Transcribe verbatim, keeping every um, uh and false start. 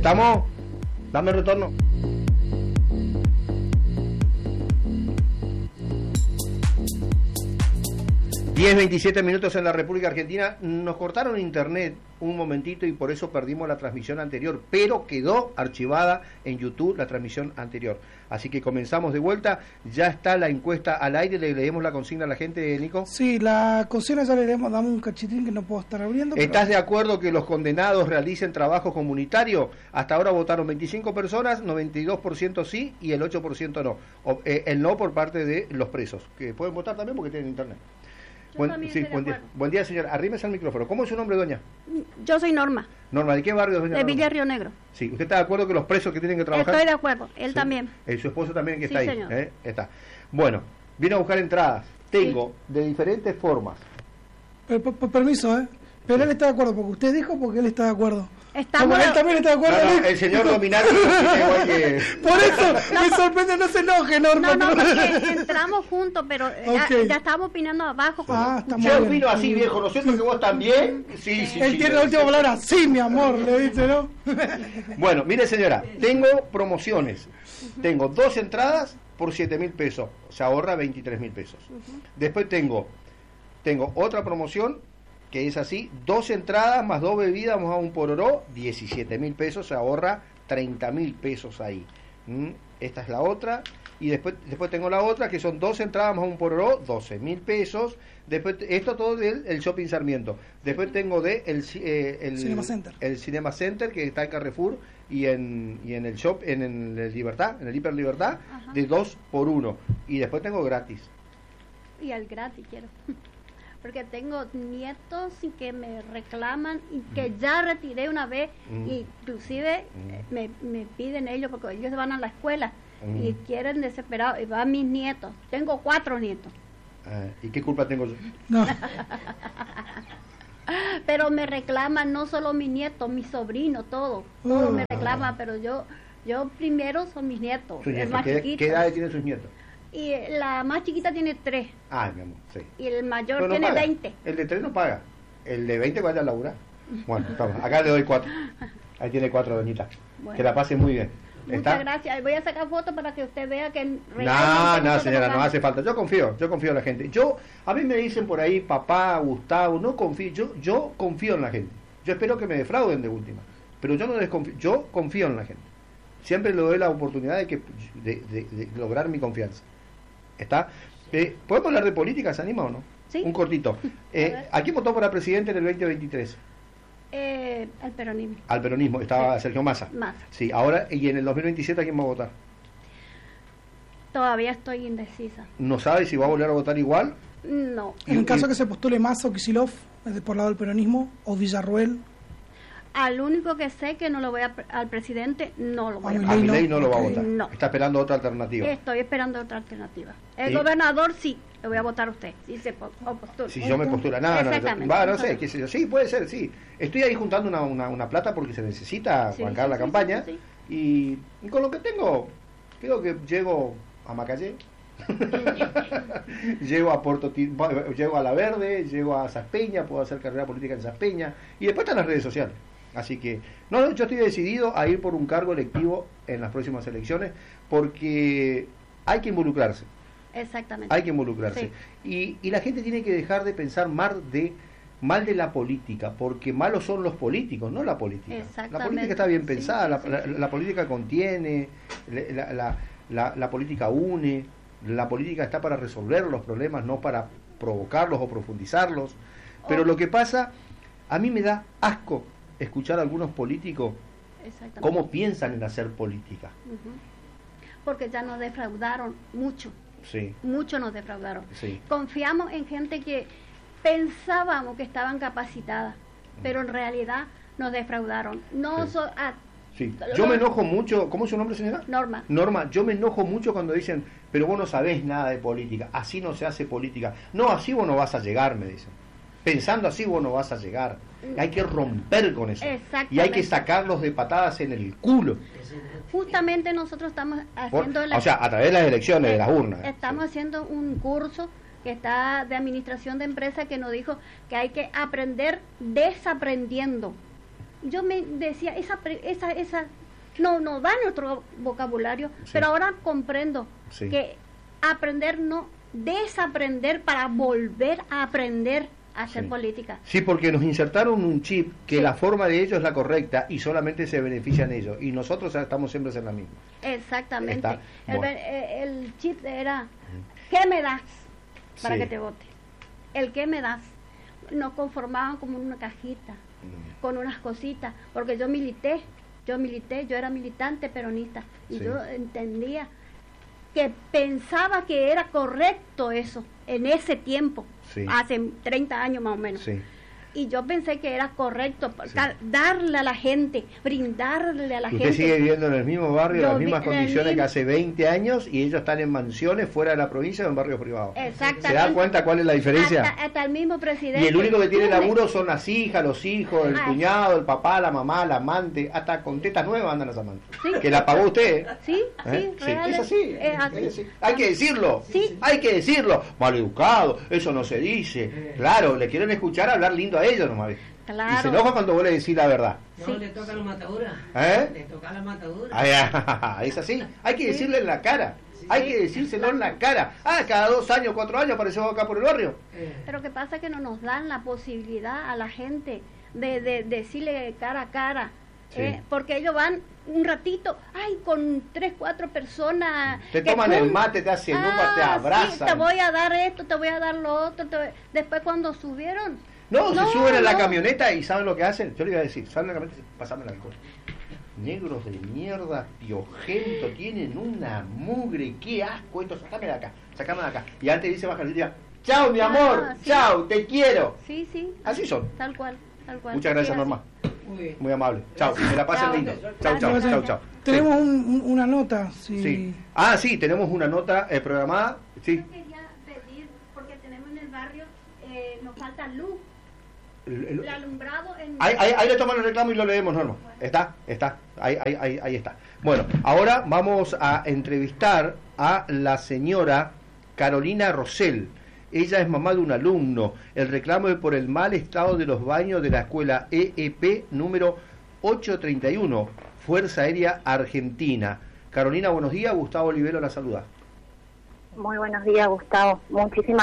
¿Estamos? Dame el retorno. diez veintisiete minutos en la República Argentina. Nos cortaron internet un momentito y por eso perdimos la transmisión anterior, pero quedó archivada en YouTube la transmisión anterior. Así que comenzamos de vuelta. Ya está la encuesta al aire. ¿Le leemos la consigna a la gente, Nico? Sí, la consigna ya le leemos. Dame un cachitín que no puedo estar abriendo. ¿Estás pero... de acuerdo que los condenados realicen trabajo comunitario? Hasta ahora votaron veinticinco personas, noventa y dos por ciento sí y el ocho por ciento no. O, eh, el no por parte de los presos, que pueden votar también porque tienen internet. Buen, sí, buen, día, buen día, señora. Arrímese al micrófono. ¿Cómo es su nombre, doña? Yo soy Norma. Norma, ¿de qué barrio, doña? De Villa Río Negro. Sí, ¿usted está de acuerdo que los presos que tienen que trabajar? Estoy de acuerdo, él sí. También. Eh, su esposo también que sí, está ahí. Señor. ¿Eh? Está. Bueno, vine a buscar entradas. Tengo sí. de diferentes formas. Eh, por, por permiso, ¿eh? Pero sí. Él está de acuerdo, porque usted dijo porque él está de acuerdo. Estamos él también está de acuerdo. No, no, el señor Dominati igual que... Por eso no, me sorprende, no se enoje, Norma. No, no, porque entramos juntos, pero okay. ya, ya estábamos opinando abajo. Como... Ah, yo opino así, viejo, ¿no es cierto que vos también? Sí, sí, Él sí, tiene sí, la última palabra, sí, mi amor, le dice, ¿no? Bueno, mire, señora, tengo promociones. Uh-huh. Tengo dos entradas por siete mil pesos, se ahorra veintitrés mil pesos. Uh-huh. Después tengo, tengo otra promoción que es así, dos entradas más dos bebidas más un pororó, diecisiete mil pesos, se ahorra treinta mil pesos ahí. ¿Mm? Esta es la otra, y después después tengo la otra, que son dos entradas más un pororó, doce mil pesos. Después, esto todo del el Shopping Sarmiento. Después tengo de el, eh, el, Cinema Center. el Cinema Center, que está en Carrefour, y en, y en el shop, en, en el Libertad, en el Hiper Libertad, ajá, de dos por uno. Y después tengo gratis. Y al gratis quiero. Porque tengo nietos que me reclaman y que mm. ya retiré una vez, mm. inclusive mm. me, me piden ellos, porque ellos van a la escuela mm. y quieren desesperados, y van mis nietos, tengo cuatro nietos. Ah, ¿y qué culpa tengo yo? No. Pero me reclaman no solo mis nietos, mis sobrinos, todo, todo uh. me reclama, pero yo yo primero son mis nietos, el más ¿Qué, chiquito. ¿Qué edad tienen sus nietos? Y la más chiquita tiene tres. Ah, mi amor, sí. Y el mayor no tiene paga. veinte. El de tres no paga. El de veinte vaya a laburar. Bueno, estamos. Acá le doy cuatro. Ahí tiene cuatro, doñita. Bueno. Que la pase muy bien. Muchas ¿Está? gracias. Voy a sacar fotos para que usted vea que... No, no, señora, no hace falta. Yo confío, yo confío en la gente. Yo, a mí me dicen por ahí, papá, Gustavo, no confío. Yo, yo confío en la gente. Yo espero que me defrauden de última. Pero yo no desconfío. Yo confío en la gente. Siempre le doy la oportunidad de, que, de, de, de lograr mi confianza. ¿Está? Eh, ¿Podemos hablar de política? ¿Se anima o no? Sí. Un cortito. Eh, ¿A quién votó para presidente en el veinte veintitrés? Eh, al peronismo. Al peronismo, estaba sí. Sergio Massa. Massa. Sí, ahora, ¿y en el dos mil veintisiete a quién va a votar? Todavía estoy indecisa. ¿No sabe si va a volver a votar igual? No. En el caso que se postule Massa o Kicillof, por lado del peronismo, o Villarruel. Al único que sé que no lo voy a, al presidente, no lo voy a, a votar. A Milei no lo va a votar. No. Está esperando otra alternativa. Estoy esperando otra alternativa. El ¿Sí? gobernador sí, le voy a votar a usted. Si se postula. Si yo me postula, nada, no, no, va, no sé, qué sé yo. Sí, puede ser, sí. Estoy ahí juntando una, una, una plata porque se necesita sí, bancar sí, la sí, campaña. Sí, sí. Y, y con lo que tengo, creo que llego a Macallé. llego a Puerto llego a La Verde, llego a Saspeña, puedo hacer carrera política en Saspeña y después están las redes sociales. Así que, no, yo estoy decidido a ir por un cargo electivo en las próximas elecciones porque hay que involucrarse. Exactamente. Hay que involucrarse. Sí. Y, y la gente tiene que dejar de pensar mal de, mal de la política, porque malos son los políticos, no la política. La política está bien pensada, sí, sí, la, sí. La, la política contiene, la, la, la, la política une, la política está para resolver los problemas, no para provocarlos o profundizarlos. Pero oh. lo que pasa, a mí me da asco escuchar a algunos políticos cómo piensan en hacer política. Uh-huh. Porque ya nos defraudaron mucho. Sí. Mucho nos defraudaron. Sí. Confiamos en gente que pensábamos que estaban capacitadas, uh-huh. pero en realidad nos defraudaron. No sí. so, ah, sí. Yo me enojo mucho. ¿Cómo es su nombre, señora? Norma. Norma, yo me enojo mucho cuando dicen, pero vos no sabés nada de política, así no se hace política. No, así vos no vas a llegar, me dicen. Pensando así vos no vas a llegar. Hay que romper con eso. Y hay que sacarlos de patadas en el culo. Justamente nosotros estamos haciendo... Por, la, o sea, a través de las elecciones, eh, de las urnas. Estamos sí. haciendo un curso que está de administración de empresas que nos dijo que hay que aprender desaprendiendo. yo me decía, esa, esa, esa, no, no da nuestro vocabulario, sí. Pero ahora comprendo sí. Que aprender no, desaprender para volver a aprender a hacer sí. Política. Sí, porque nos insertaron un chip que sí. La forma de ellos es la correcta y solamente se benefician ellos, y nosotros estamos siempre en la misma. Exactamente. Está, el, bueno. el chip era, ¿qué me das para sí. Que te vote? El ¿qué me das? Nos conformaban como una cajita, mm. Con unas cositas, porque yo milité, yo milité, yo era militante peronista, y sí. Yo entendía que pensaba que era correcto eso, en ese tiempo, sí. Hace treinta años más o menos. Sí. Y yo pensé que era correcto sí. Darle a la gente, brindarle a la Usted gente. Usted sigue viviendo en el mismo barrio, en las mismas vi, condiciones mismo... que hace veinte años, y ellos están en mansiones fuera de la provincia o en barrios privados. Exactamente. ¿Se da cuenta cuál es la diferencia? Hasta, hasta el mismo presidente. Y el único que tiene laburo son las hijas, los hijos, el ah, cuñado, el papá, la mamá, la amante, hasta con tetas nuevas andan las amantes. ¿Sí? Que la pagó usted. Sí, ¿Eh? sí, sí. Es así. Es así. Es así. Hay que decirlo. Sí. Hay que decirlo. Maleducado, eso no se dice. Claro, le quieren escuchar hablar lindo a ellos nomás. Claro. Y se enoja cuando vos le decís la verdad. No, sí. Le toca la matadura. ¿Eh? Le toca la matadura. Ah, es así. Hay que decirle en la cara. Sí. Hay que decírselo en la cara. Ah, cada dos años, cuatro años aparecemos acá por el barrio. Eh. Pero que pasa que no nos dan la posibilidad a la gente de, de, de decirle cara a cara. Sí. Eh, porque ellos van un ratito, ay, con tres, cuatro personas. Te toman pum, el mate, te hacen ah, uva, te abrazan. Sí, te voy a dar esto, te voy a dar lo otro. Te voy... Después cuando subieron... No, no, se suben a la no. camioneta y ¿saben lo que hacen? Yo le iba a decir, ¿saben la camioneta? Pasame el alcohol. Negros de mierda, piojento, tienen una mugre, qué asco esto, sacame de acá, sacame de acá. Y antes dice baja el día, chao mi amor, ah, sí. Chao, te quiero. Sí, sí. Así son. Tal cual, tal cual. Muchas gracias, Norma. Muy, Muy amable. Chao, que la pasen lindo. Chao, chao, chao, chao. Tenemos un, una nota. Sí. sí. Ah, sí, tenemos una nota eh, programada. Sí. Yo quería pedir, porque tenemos en el barrio, eh, nos falta luz. El, el, el alumbrado en... ahí, ahí, ahí le toman el reclamo y lo leemos, Norma. Está, está, ahí, ahí, ahí, ahí está. Bueno, ahora vamos a entrevistar a la señora Carolina Rosell. Ella es mamá de un alumno. El reclamo es por el mal estado de los baños de la escuela E E P número ochocientos treinta y uno, Fuerza Aérea Argentina. Carolina, buenos días. Gustavo Olivero la saluda. Muy buenos días, Gustavo. Muchísimas